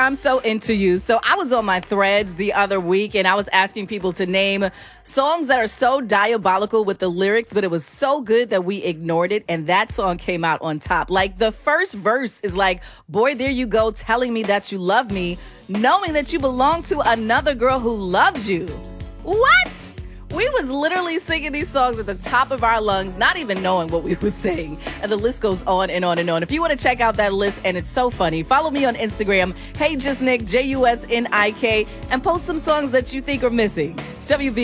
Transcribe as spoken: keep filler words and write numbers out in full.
I'm so into you. So I was on my threads the other week and I was asking people to name songs that are so diabolical with the lyrics, but it was so good that we ignored it. And that song came out on top. Like the first verse is like, boy, there you go, telling me that you love me, knowing that you belong to another girl who loves you. What? We was literally singing these songs at the top of our lungs, not even knowing what we were saying. And the list goes on and on and on. If you want to check out that list, and it's so funny, follow me on Instagram, Hey Just Nick, J U S N I K, and post some songs that you think are missing. It's W V.